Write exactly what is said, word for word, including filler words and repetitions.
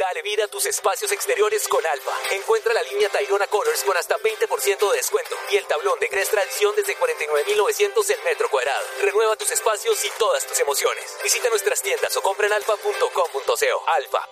Dale vida a tus espacios exteriores con Alfa. Encuentra la línea Tayrona Colors con hasta veinte por ciento de descuento y el tablón de Gres Tradición desde cuarenta y nueve mil novecientos el metro cuadrado. Renueva tus espacios y todas tus emociones. Visita nuestras tiendas o compra en alfa punto com punto co. Alfa.